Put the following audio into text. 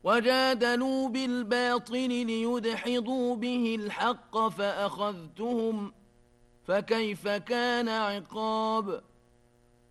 وجادلوا بالباطل ليدحضوا به الحق فأخذتهم فكيف كان عقاب